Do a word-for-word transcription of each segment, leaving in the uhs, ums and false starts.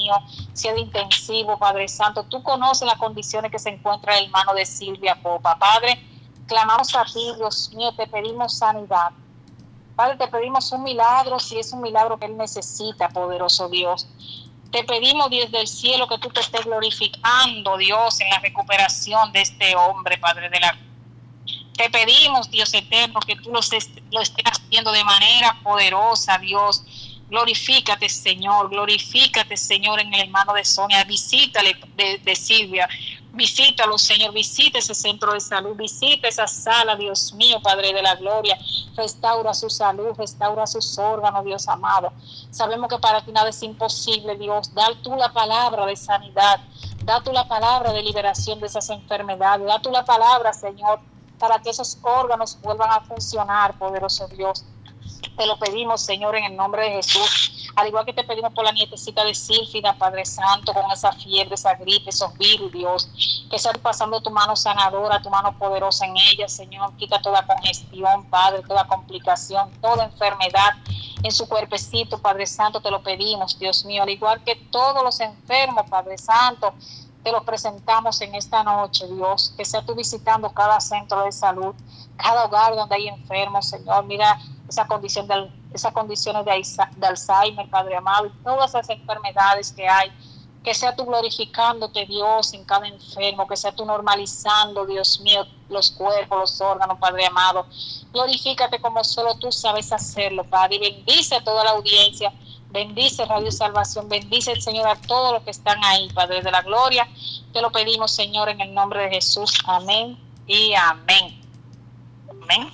mío, sea de intensivo, Padre Santo. Tú conoces las condiciones que se encuentra el hermano de Silvia Popa. Padre, clamamos a ti, Dios mío, te pedimos sanidad. Padre, te pedimos un milagro, si es un milagro que él necesita, poderoso Dios. Te pedimos desde el cielo que tú te estés glorificando, Dios, en la recuperación de este hombre, Padre de la... Te pedimos, Dios eterno, que tú lo, lo estés haciendo de manera poderosa, Dios. Glorifícate, Señor, glorifícate, Señor, en el hermano de Sonia. Visítale de, de Silvia. Visítalo, Señor, visita ese centro de salud, visita esa sala, Dios mío, Padre de la gloria. Restaura su salud, restaura sus órganos, Dios amado. Sabemos que para ti nada es imposible, Dios. Da tú la palabra de sanidad, da tú la palabra de liberación de esas enfermedades, da tú la palabra, Señor, para que esos órganos vuelvan a funcionar, poderoso Dios. Te lo pedimos, Señor, en el nombre de Jesús. Al igual que te pedimos por la nietecita de Sílfida, Padre Santo, con esa fiebre, esa gripe, esos virus, Dios. Que sea pasando tu mano sanadora, tu mano poderosa en ella, Señor. Quita toda congestión, Padre, toda complicación, toda enfermedad en su cuerpecito, Padre Santo. Te lo pedimos, Dios mío. Al igual que todos los enfermos, Padre Santo, te los presentamos en esta noche, Dios. Que sea tú visitando cada centro de salud, cada hogar donde hay enfermos, Señor. Mira esa condición de, esas condiciones de, de Alzheimer, Padre amado, y todas esas enfermedades que hay. Que sea tú glorificándote, Dios, en cada enfermo. Que sea tú normalizando, Dios mío, los cuerpos, los órganos, Padre amado. Glorifícate como solo tú sabes hacerlo, Padre. Y bendice a toda la audiencia. Bendice Radio Salvación. Bendice, Señor, a todos los que están ahí, Padre de la gloria. Te lo pedimos, Señor, en el nombre de Jesús. Amén y amén. Amén.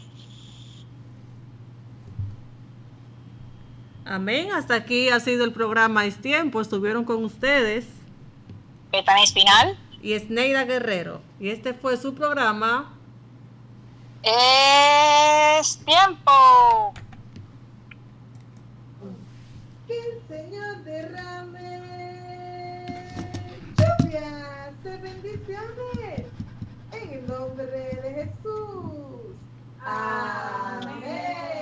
Amén. Hasta aquí ha sido el programa Es Tiempo. Estuvieron con ustedes Betania Espinal y Esneida Guerrero. Y este fue su programa Es Tiempo. Que el Señor derrame lluvias de bendiciones en el nombre de Jesús. Amén.